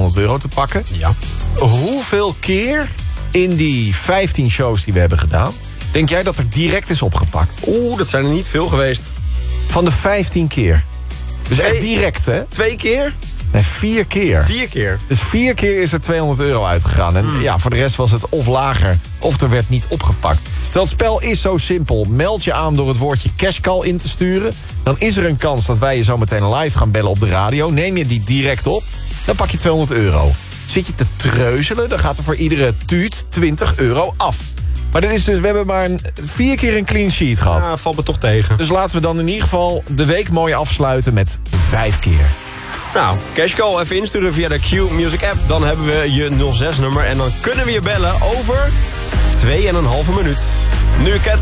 €200 te pakken. Ja. Hoeveel keer in die 15 shows die we hebben gedaan... denk jij dat er direct is opgepakt? Dat zijn er niet veel geweest. Van de 15 keer. Dus echt direct, hè? 2 keer? Nee, 4 keer. 4 keer. Dus 4 keer is er €200 uitgegaan. En ja, voor de rest was het of lager, of er werd niet opgepakt. Terwijl het spel is zo simpel. Meld je aan door het woordje cashcall in te sturen. Dan is er een kans dat wij je zo meteen live gaan bellen op de radio. Neem je die direct op, dan pak je €200. Zit je te treuzelen, dan gaat er voor iedere tuut €20 af. Maar dat is dus, we hebben maar 4 keer een clean sheet gehad. Ja, valt me toch tegen. Dus laten we dan in ieder geval de week mooi afsluiten met 5 keer. Nou, cashcall even insturen via de Q-Music app. Dan hebben we je 06-nummer en dan kunnen we je bellen over 2,5 minuut. Nu Cat